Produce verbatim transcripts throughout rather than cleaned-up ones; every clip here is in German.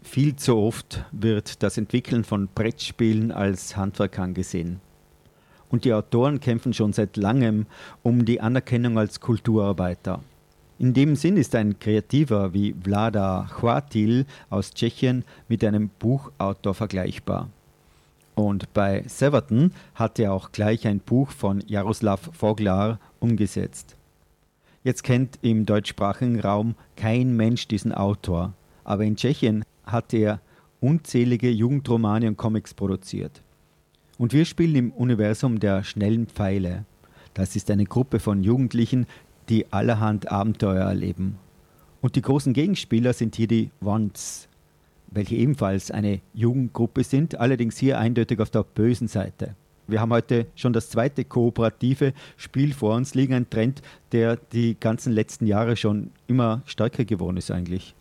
Viel zu oft wird das Entwickeln von Brettspielen als Handwerk angesehen. Und die Autoren kämpfen schon seit langem um die Anerkennung als Kulturarbeiter. In dem Sinn ist ein Kreativer wie Vlada Chvátil aus Tschechien mit einem Buchautor vergleichbar. Und bei Severton hat er auch gleich ein Buch von Jaroslav Voglar umgesetzt. Jetzt kennt im deutschsprachigen Raum kein Mensch diesen Autor, aber in Tschechien hat er unzählige Jugendromane und Comics produziert. Und wir spielen im Universum der schnellen Pfeile. Das ist eine Gruppe von Jugendlichen, die allerhand Abenteuer erleben. Und die großen Gegenspieler sind hier die Wands, welche ebenfalls eine Jugendgruppe sind, allerdings hier eindeutig auf der bösen Seite. Wir haben heute schon das zweite kooperative Spiel vor uns liegen, ein Trend, der die ganzen letzten Jahre schon immer stärker geworden ist eigentlich.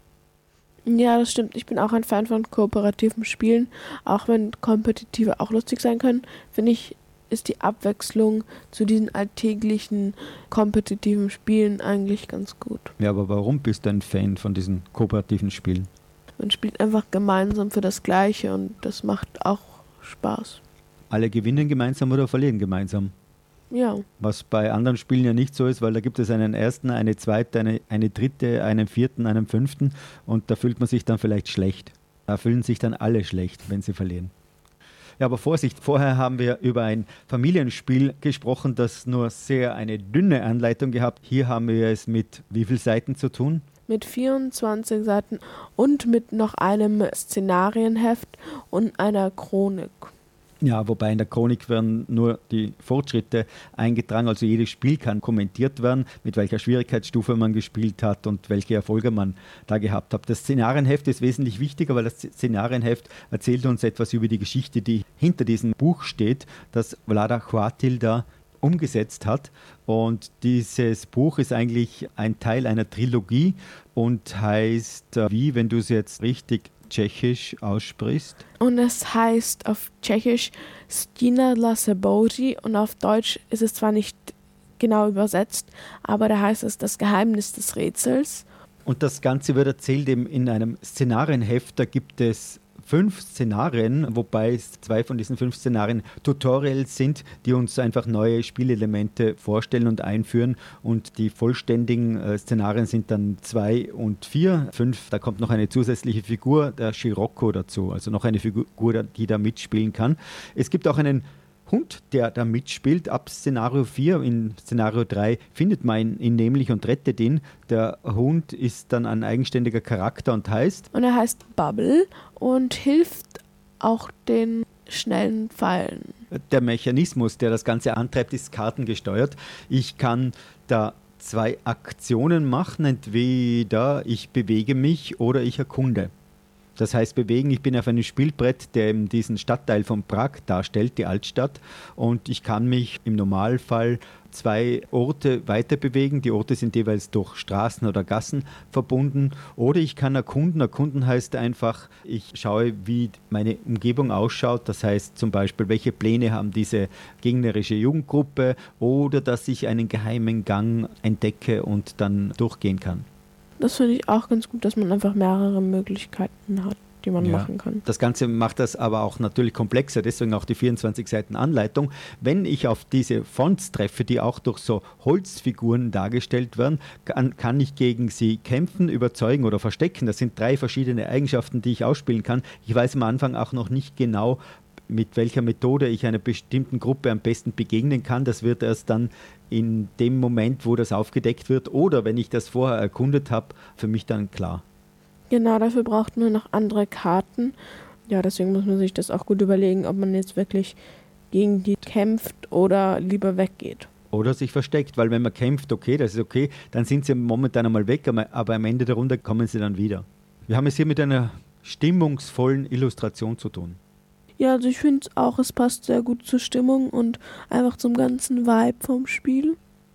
Ja, das stimmt. Ich bin auch ein Fan von kooperativen Spielen. Auch wenn kompetitive auch lustig sein können, finde ich, ist die Abwechslung zu diesen alltäglichen kompetitiven Spielen eigentlich ganz gut. Ja, aber warum bist du ein Fan von diesen kooperativen Spielen? Man spielt einfach gemeinsam für das Gleiche und das macht auch Spaß. Alle gewinnen gemeinsam oder verlieren gemeinsam? Ja. Was bei anderen Spielen ja nicht so ist, weil da gibt es einen ersten, eine zweite, eine, eine dritte, einen vierten, einen fünften und da fühlt man sich dann vielleicht schlecht. Da fühlen sich dann alle schlecht, wenn sie verlieren. Ja, aber Vorsicht, vorher haben wir über ein Familienspiel gesprochen, das nur sehr eine dünne Anleitung gehabt. Hier haben wir es mit wie vielen Seiten zu tun? Mit vierundzwanzig Seiten und mit noch einem Szenarienheft und einer Chronik. Ja, wobei in der Chronik werden nur die Fortschritte eingetragen, also jedes Spiel kann kommentiert werden, mit welcher Schwierigkeitsstufe man gespielt hat und welche Erfolge man da gehabt hat. Das Szenarienheft ist wesentlich wichtiger, weil das Szenarienheft erzählt uns etwas über die Geschichte, die hinter diesem Buch steht, das Vlada Chvátil da umgesetzt hat. Und dieses Buch ist eigentlich ein Teil einer Trilogie und heißt, wie, wenn du es jetzt richtig Tschechisch aussprichst? Und es heißt auf Tschechisch Stina dla Sebouří und auf Deutsch ist es zwar nicht genau übersetzt, aber da heißt es das Geheimnis des Rätsels. Und das Ganze wird erzählt eben in einem Szenarienheft, da gibt es fünf Szenarien, wobei zwei von diesen fünf Szenarien Tutorials sind, die uns einfach neue Spielelemente vorstellen und einführen und die vollständigen äh, Szenarien sind dann zwei und vier. Fünf, da kommt noch eine zusätzliche Figur, der Scirocco dazu, also noch eine Figur, die da mitspielen kann. Es gibt auch einen Hund, der da mitspielt. Ab Szenario vier, in Szenario drei findet man ihn, ihn nämlich und rettet ihn. Der Hund ist dann ein eigenständiger Charakter und heißt? Und er heißt Bubble und hilft auch den schnellen Pfeilen. Der Mechanismus, der das Ganze antreibt, ist kartengesteuert. Ich kann da zwei Aktionen machen, entweder ich bewege mich oder ich erkunde. Das heißt bewegen, ich bin auf einem Spielbrett, der eben diesen Stadtteil von Prag darstellt, die Altstadt, und ich kann mich im Normalfall zwei Orte weiter bewegen. Die Orte sind jeweils durch Straßen oder Gassen verbunden. Oder ich kann erkunden. Erkunden heißt einfach, ich schaue, wie meine Umgebung ausschaut. Das heißt zum Beispiel, welche Pläne haben diese gegnerische Jugendgruppe oder dass ich einen geheimen Gang entdecke und dann durchgehen kann. Das finde ich auch ganz gut, dass man einfach mehrere Möglichkeiten hat, die man ja machen kann. Das Ganze macht das aber auch natürlich komplexer, deswegen auch die vierundzwanzig Seiten Anleitung. Wenn ich auf diese Fonts treffe, die auch durch so Holzfiguren dargestellt werden, kann, kann ich gegen sie kämpfen, überzeugen oder verstecken. Das sind drei verschiedene Eigenschaften, die ich ausspielen kann. Ich weiß am Anfang auch noch nicht genau, mit welcher Methode ich einer bestimmten Gruppe am besten begegnen kann. Das wird erst dann in dem Moment, wo das aufgedeckt wird oder wenn ich das vorher erkundet habe, für mich dann klar. Genau, dafür braucht man noch andere Karten. Ja, deswegen muss man sich das auch gut überlegen, ob man jetzt wirklich gegen die kämpft oder lieber weggeht. Oder sich versteckt, weil wenn man kämpft, okay, das ist okay, dann sind sie momentan einmal weg, aber am Ende der Runde kommen sie dann wieder. Wir haben es hier mit einer stimmungsvollen Illustration zu tun. Ja, also ich finde es auch, es passt sehr gut zur Stimmung und einfach zum ganzen Vibe vom Spiel.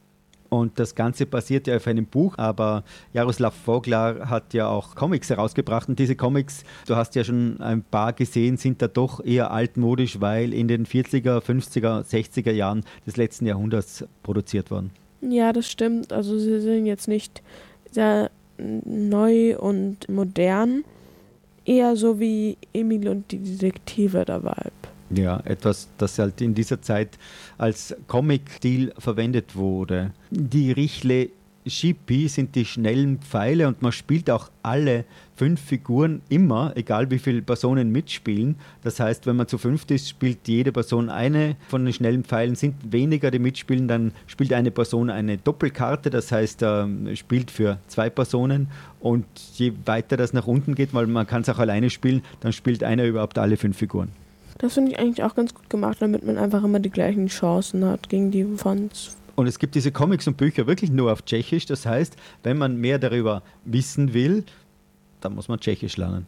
Und das Ganze basiert ja auf einem Buch, aber Jaroslav Voglar hat ja auch Comics herausgebracht und diese Comics, du hast ja schon ein paar gesehen, sind da doch eher altmodisch, weil in den vierziger, fünfziger, sechziger Jahren des letzten Jahrhunderts produziert worden. Ja, das stimmt. Also sie sind jetzt nicht sehr neu und modern. eher so wie Emil und die Detektive der Vibe. Ja, etwas, das halt in dieser Zeit als Comic-Stil verwendet wurde. Die Richle Schippi sind die schnellen Pfeile und man spielt auch alle fünf Figuren immer, egal wie viele Personen mitspielen. Das heißt, wenn man zu fünft ist, spielt jede Person eine von den schnellen Pfeilen. Sind weniger, die mitspielen, dann spielt eine Person eine Doppelkarte, das heißt, äh, spielt für zwei Personen. Und je weiter das nach unten geht, weil man kann es auch alleine spielen, dann spielt einer überhaupt alle fünf Figuren. Das finde ich eigentlich auch ganz gut gemacht, damit man einfach immer die gleichen Chancen hat gegen die Fonts. Und es gibt diese Comics und Bücher wirklich nur auf Tschechisch. Das heißt, wenn man mehr darüber wissen will, dann muss man Tschechisch lernen.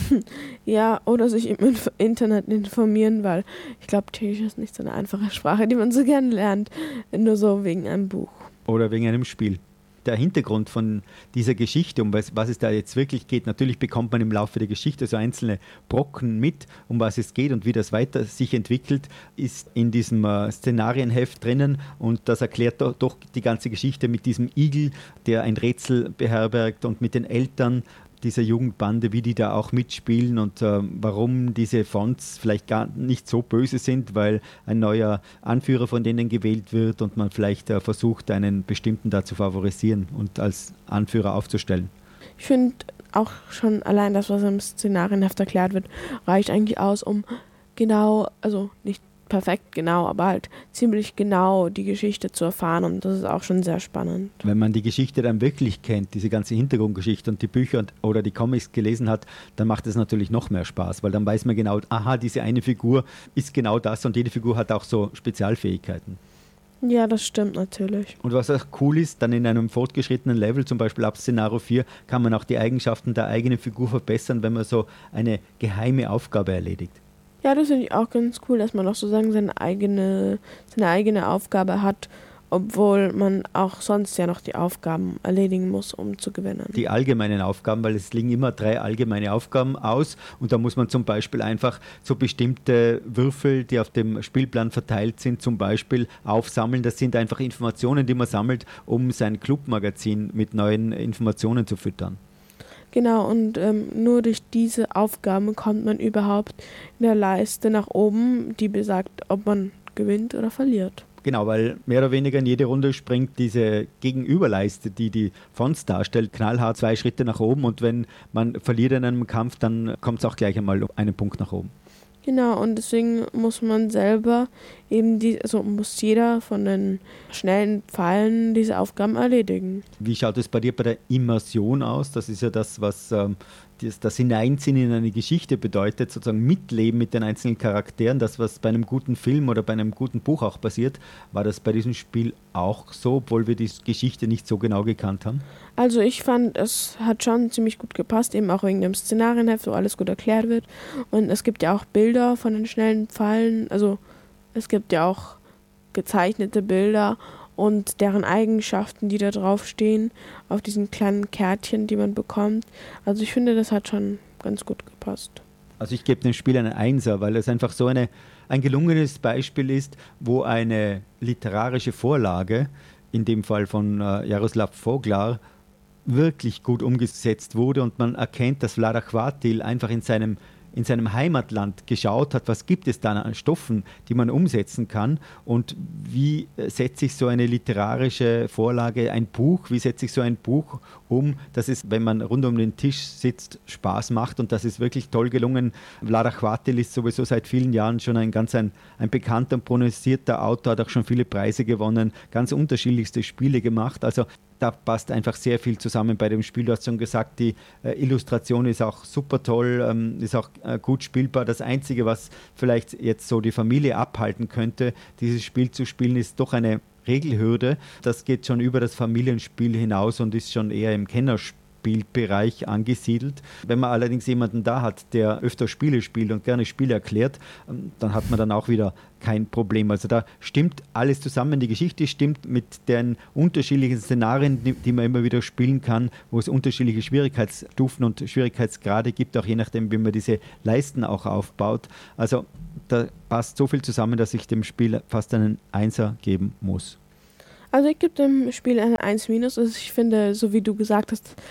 Ja, oder sich im Inf- Internet informieren, weil ich glaube, Tschechisch ist nicht so eine einfache Sprache, die man so gerne lernt, nur so wegen einem Buch. Oder wegen einem Spiel. Der Hintergrund von dieser Geschichte, um was, was es da jetzt wirklich geht, natürlich bekommt man im Laufe der Geschichte so einzelne Brocken mit, um was es geht und wie das weiter sich entwickelt, ist in diesem äh, Szenarienheft drinnen und das erklärt doch, doch die ganze Geschichte mit diesem Igel, der ein Rätsel beherbergt und mit den Eltern dieser Jugendbande, wie die da auch mitspielen und äh, warum diese Fonts vielleicht gar nicht so böse sind, weil ein neuer Anführer von denen gewählt wird und man vielleicht äh, versucht, einen bestimmten da zu favorisieren und als Anführer aufzustellen. Ich finde auch schon allein das, was im Szenarienheft erklärt wird, reicht eigentlich aus, um genau, also nicht perfekt genau, aber halt ziemlich genau die Geschichte zu erfahren und das ist auch schon sehr spannend. Wenn man die Geschichte dann wirklich kennt, diese ganze Hintergrundgeschichte und die Bücher und, oder die Comics gelesen hat, dann macht es natürlich noch mehr Spaß, weil dann weiß man genau, aha, diese eine Figur ist genau das und jede Figur hat auch so Spezialfähigkeiten. Ja, das stimmt natürlich. Und was auch cool ist, dann in einem fortgeschrittenen Level, zum Beispiel ab Szenario vier, kann man auch die Eigenschaften der eigenen Figur verbessern, wenn man so eine geheime Aufgabe erledigt. Ja, das finde ich auch ganz cool, dass man auch sozusagen seine eigene, seine eigene Aufgabe hat, obwohl man auch sonst ja noch die Aufgaben erledigen muss, um zu gewinnen. Die allgemeinen Aufgaben, weil es liegen immer drei allgemeine Aufgaben aus und da muss man zum Beispiel einfach so bestimmte Würfel, die auf dem Spielplan verteilt sind, zum Beispiel aufsammeln. Das sind einfach Informationen, die man sammelt, um sein Clubmagazin mit neuen Informationen zu füttern. Genau, und ähm, nur durch diese Aufgaben kommt man überhaupt in der Leiste nach oben, die besagt, ob man gewinnt oder verliert. Genau, weil mehr oder weniger in jede Runde springt diese Gegenüberleiste, die die Fonts darstellt, knallhart zwei Schritte nach oben und wenn man verliert in einem Kampf, dann kommt es auch gleich einmal einen Punkt nach oben. Genau, und deswegen muss man selber eben, die, also muss jeder von den schnellen Pfeilen diese Aufgaben erledigen. Wie schaut es bei dir bei der Immersion aus? Das ist ja das, was ähm, das, das Hineinziehen in eine Geschichte bedeutet, sozusagen mitleben mit den einzelnen Charakteren. Das, was bei einem guten Film oder bei einem guten Buch auch passiert, war das bei diesem Spiel auch so, obwohl wir die Geschichte nicht so genau gekannt haben? Also ich fand, es hat schon ziemlich gut gepasst, eben auch wegen dem Szenarienheft, wo alles gut erklärt wird. Und es gibt ja auch Bilder von den schnellen Pfeilen, also es gibt ja auch gezeichnete Bilder und deren Eigenschaften, die da drauf stehen, auf diesen kleinen Kärtchen, die man bekommt. Also ich finde, das hat schon ganz gut gepasst. Also ich gebe dem Spiel einen Einser, weil es einfach so eine, ein gelungenes Beispiel ist, wo eine literarische Vorlage, in dem Fall von äh, Jaroslav Voglar, wirklich gut umgesetzt wurde und man erkennt, dass Vlada Chvátil einfach in seinem in seinem Heimatland geschaut hat, was gibt es da an Stoffen, die man umsetzen kann und wie setze ich so eine literarische Vorlage, ein Buch, wie setze ich so ein Buch um, dass es, wenn man rund um den Tisch sitzt, Spaß macht und das ist wirklich toll gelungen. Vlada Chvátil ist sowieso seit vielen Jahren schon ein ganz ein, ein bekannter und prononcierter Autor, hat auch schon viele Preise gewonnen, ganz unterschiedlichste Spiele gemacht, also da passt einfach sehr viel zusammen bei dem Spiel. Du hast schon gesagt, die äh, Illustration ist auch super toll, ähm, ist auch äh, gut spielbar. Das Einzige, was vielleicht jetzt so die Familie abhalten könnte, dieses Spiel zu spielen, ist doch eine Regelhürde. Das geht schon über das Familienspiel hinaus und ist schon eher im Kennerspielbereich angesiedelt. Wenn man allerdings jemanden da hat, der öfter Spiele spielt und gerne Spiele erklärt, ähm, dann hat man dann auch wieder kein Problem. Also da stimmt alles zusammen. Die Geschichte stimmt mit den unterschiedlichen Szenarien, die, die man immer wieder spielen kann, wo es unterschiedliche Schwierigkeitsstufen und Schwierigkeitsgrade gibt, auch je nachdem, wie man diese Leisten auch aufbaut. Also da passt so viel zusammen, dass ich dem Spiel fast einen Einser geben muss. Also ich gebe dem Spiel eine eins minus. Also ich finde, so wie du gesagt hast,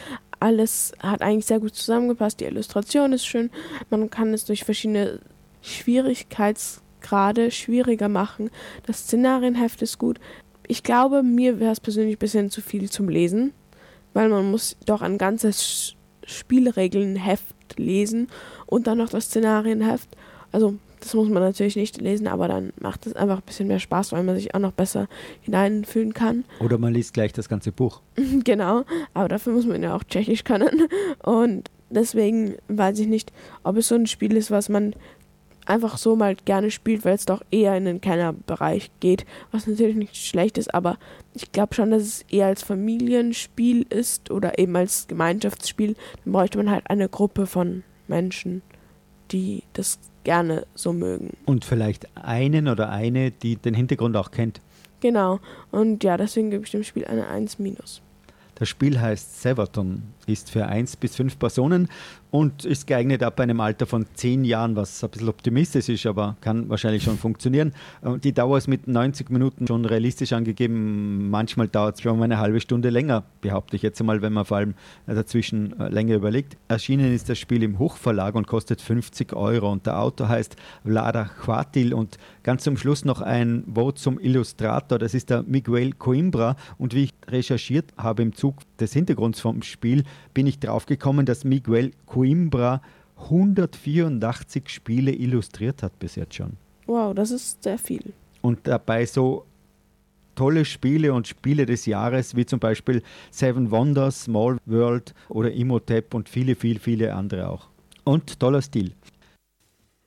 alles hat eigentlich sehr gut zusammengepasst. Die Illustration ist schön. Man kann es durch verschiedene Schwierigkeitsgrade schwieriger machen. Das Szenarienheft ist gut. Ich glaube, mir wäre es persönlich ein bisschen zu viel zum Lesen, weil man muss doch ein ganzes Spielregelnheft lesen und dann noch das Szenarienheft. Also das muss man natürlich nicht lesen, aber dann macht es einfach ein bisschen mehr Spaß, weil man sich auch noch besser hineinfühlen kann. Oder man liest gleich das ganze Buch. Genau, aber dafür muss man ja auch Tschechisch können. Und deswegen weiß ich nicht, ob es so ein Spiel ist, was man einfach so mal gerne spielt, weil es doch eher in den Kennerbereich geht, was natürlich nicht schlecht ist, aber ich glaube schon, dass es eher als Familienspiel ist oder eben als Gemeinschaftsspiel. Dann bräuchte man halt eine Gruppe von Menschen, die das gerne so mögen. Und vielleicht einen oder eine, die den Hintergrund auch kennt. Genau, und ja, deswegen gebe ich dem Spiel eine eins minus. Das Spiel heißt Severton, ist für eins bis fünf Personen und ist geeignet ab einem Alter von zehn Jahren, was ein bisschen optimistisch ist, aber kann wahrscheinlich schon funktionieren. Die Dauer ist mit neunzig Minuten schon realistisch angegeben. Manchmal dauert es schon eine halbe Stunde länger, behaupte ich jetzt einmal, wenn man vor allem dazwischen länger überlegt. Erschienen ist das Spiel im Hochverlag und kostet fünfzig Euro und der Autor heißt Vlada Chvátil und ganz zum Schluss noch ein Wort zum Illustrator, das ist der Miguel Coimbra und wie ich recherchiert habe im Zug des Hintergrunds vom Spiel, bin ich drauf gekommen, dass Miguel Coimbra hundertvierundachtzig Spiele illustriert hat bis jetzt schon. Wow, das ist sehr viel. Und dabei so tolle Spiele und Spiele des Jahres, wie zum Beispiel Seven Wonders, Small World oder Imhotep und viele, viele, viele andere auch. Und toller Stil.